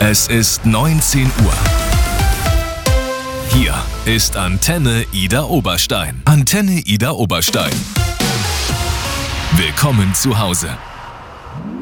Es ist 19 Uhr. Hier ist Antenne Ida Oberstein. Antenne Ida Oberstein. Willkommen zu Hause.